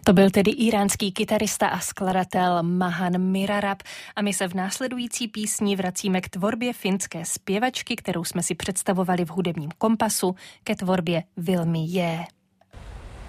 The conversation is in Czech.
To byl tedy íránský kytarista a skladatel Mahan Mirarab a my se v následující písni vracíme k tvorbě finské zpěvačky, kterou jsme si představovali v hudebním kompasu, ke tvorbě Vilmy J.